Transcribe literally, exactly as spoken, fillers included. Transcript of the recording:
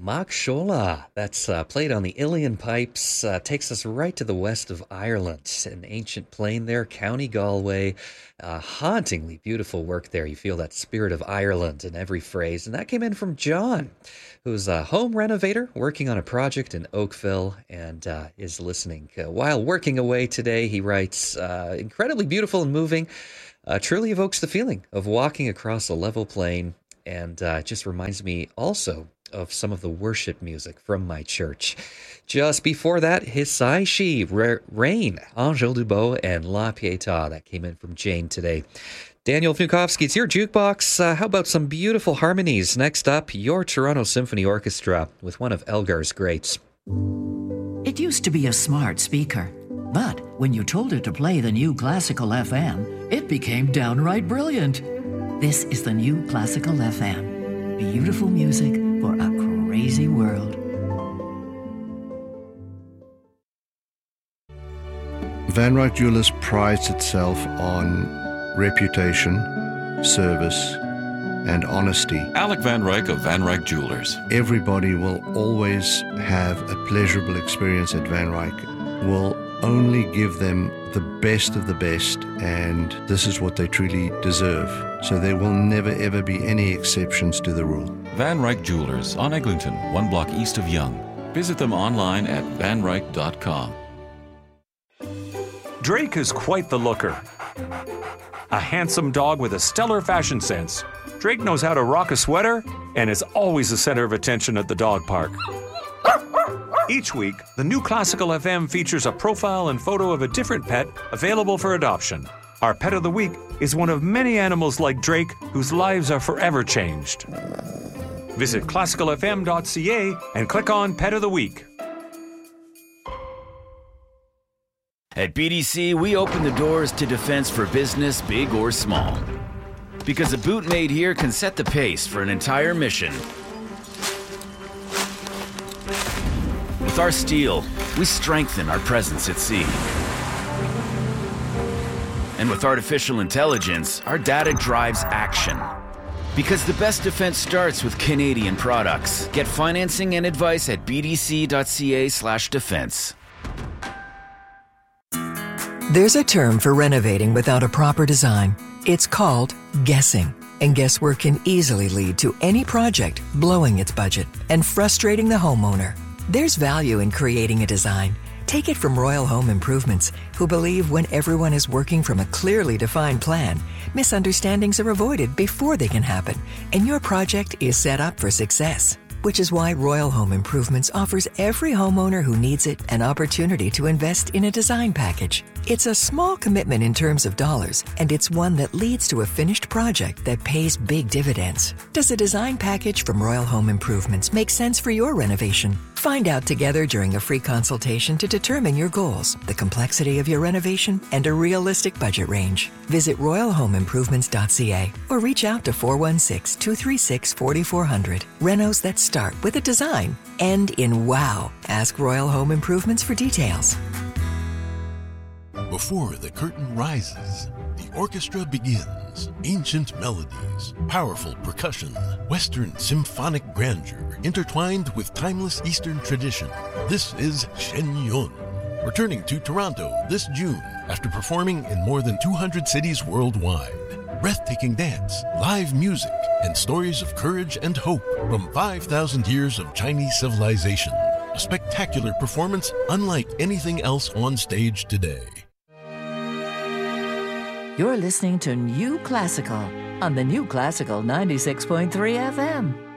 Mach Shola, that's uh, played on the Ilian pipes, uh, takes us right to the west of Ireland, an ancient plain there, County Galway. Uh, hauntingly beautiful work there. You feel that spirit of Ireland in every phrase. And that came in from John, who's a home renovator working on a project in Oakville and uh, is listening. Uh, while working away today, he writes, uh, incredibly beautiful and moving. Uh, truly evokes the feeling of walking across a level plain. And uh, it just reminds me also of some of the worship music from my church. Just before that, Hisai Shi, Rain, Angel Dubois, and La Pietà. That came in from Jane today. Daniel Vnukovsky, it's your jukebox. Uh, how about some beautiful harmonies? Next up, your Toronto Symphony Orchestra with one of Elgar's greats. It used to be a smart speaker, but when you told it to play the new Classical F M, it became downright brilliant. This is the new Classical F M. Beautiful music for a crazy world. Van Ryck Jewelers prides itself on reputation, service, and honesty. Alec Van Ryck of Van Ryck Jewelers. Everybody will always have a pleasurable experience at Van Ryck. We'll only give them the best of the best, and this is what they truly deserve. So there will never ever be any exceptions to the rule. Van Ryck Jewelers on Eglinton, one block east of Yonge. Visit them online at van ryck dot com. Drake is quite the looker. A handsome dog with a stellar fashion sense. Drake knows how to rock a sweater and is always the center of attention at the dog park. Each week, the new Classical F M features a profile and photo of a different pet available for adoption. Our Pet of the Week is one of many animals like Drake whose lives are forever changed. Visit classical f m dot c a and click on Pet of the Week. At B D C, we open the doors to defense for business, big or small. Because a boot made here can set the pace for an entire mission. With our steel, we strengthen our presence at sea. And with artificial intelligence, our data drives action. Because the best defense starts with Canadian products. Get financing and advice at b d c dot c a slash defense. There's a term for renovating without a proper design. It's called guessing. And guesswork can easily lead to any project blowing its budget and frustrating the homeowner. There's value in creating a design. Take it from Royal Home Improvements, who believe when everyone is working from a clearly defined plan, misunderstandings are avoided before they can happen, and your project is set up for success. Which is why Royal Home Improvements offers every homeowner who needs it an opportunity to invest in a design package. It's a small commitment in terms of dollars, and it's one that leads to a finished project that pays big dividends. Does a design package from Royal Home Improvements make sense for your renovation? Find out together during a free consultation to determine your goals, the complexity of your renovation, and a realistic budget range. Visit royal home improvements dot c a or reach out to four one six, two three six, four four zero zero. Renos that start with a design, end in wow. Ask Royal Home Improvements for details. Before the curtain rises, the orchestra begins. Ancient melodies, powerful percussion, Western symphonic grandeur, intertwined with timeless Eastern tradition. This is Shen Yun, returning to Toronto this June after performing in more than two hundred cities worldwide. Breathtaking dance, live music, and stories of courage and hope from five thousand years of Chinese civilization. A spectacular performance unlike anything else on stage today. You're listening to New Classical on the New Classical ninety-six point three F M.